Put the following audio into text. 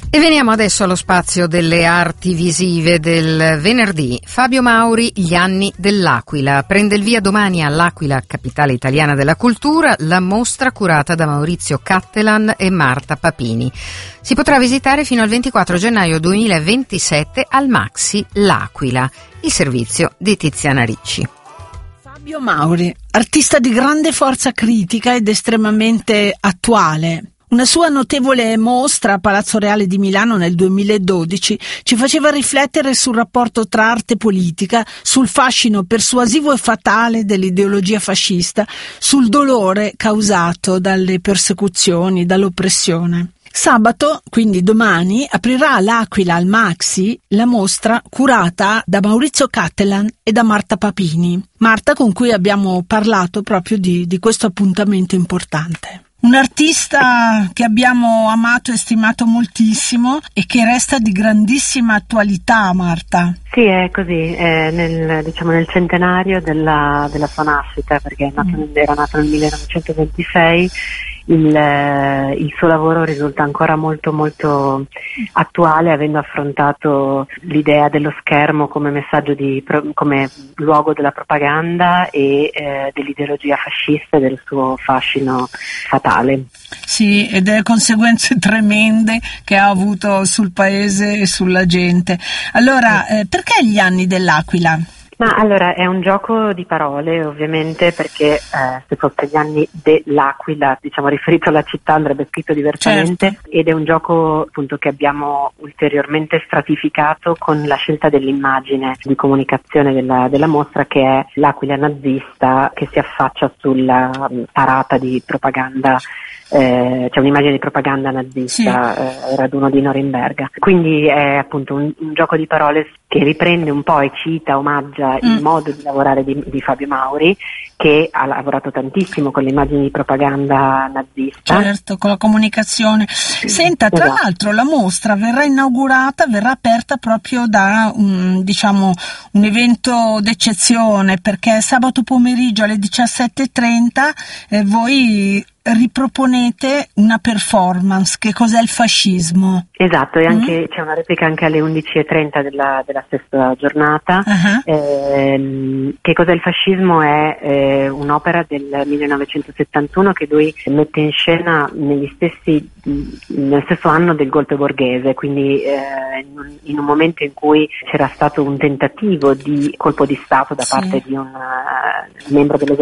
E veniamo adesso allo spazio delle arti visive del venerdì. Fabio Mauri, Gli anni dell'Aquila. Prende il via domani all'Aquila, capitale italiana della cultura, la mostra curata da Maurizio Cattelan e Marta Papini. Si potrà visitare fino al 24 gennaio 2027 al Maxi L'Aquila, il servizio di Tiziana Ricci. Fabio Mauri, artista di grande forza critica ed estremamente attuale. Una sua notevole mostra a Palazzo Reale di Milano nel 2012 ci faceva riflettere sul rapporto tra arte e politica, sul fascino persuasivo e fatale dell'ideologia fascista, sul dolore causato dalle persecuzioni, dall'oppressione. Sabato, quindi domani, aprirà all'Aquila al Maxi la mostra curata da Maurizio Cattelan e da Marta Papini. Marta, con cui abbiamo parlato proprio di questo appuntamento importante. Un artista che abbiamo amato e stimato moltissimo e che resta di grandissima attualità, Marta. Sì, è così, nel centenario della sua nascita, perché era nato nel 1926, il suo lavoro risulta ancora molto molto attuale, avendo affrontato l'idea dello schermo come messaggio come luogo della propaganda e dell'ideologia fascista e del suo fascino fatale. Sì, e delle conseguenze tremende che ha avuto sul paese e sulla gente. Allora, perché Gli anni dell'Aquila? Ma allora è un gioco di parole, ovviamente, perché se fosse Gli anni dell'Aquila, riferito alla città, andrebbe scritto diversamente. Certo. Ed è un gioco appunto che abbiamo ulteriormente stratificato con la scelta dell'immagine di comunicazione della mostra, che è l'Aquila nazista che si affaccia sulla parata di propaganda. C'è un'immagine di propaganda nazista, sì. Raduno di Norimberga. Quindi è appunto un gioco di parole che riprende un po' e cita, omaggia il modo di lavorare di Fabio Mauri, che ha lavorato tantissimo con le immagini di propaganda nazista. Certo, con la comunicazione. Senta, tra l'altro la mostra verrà aperta proprio da un evento d'eccezione, perché sabato pomeriggio alle 17:30 voi riproponete una performance. Che cos'è il fascismo? Esatto, e anche c'è una replica anche alle 11:30 della stessa giornata. Che cos'è il fascismo? È un'opera del 1971 che lui mette in scena nel stesso anno del golpe borghese, quindi in un momento in cui c'era stato un tentativo di colpo di Stato da parte di un membro dell'esercito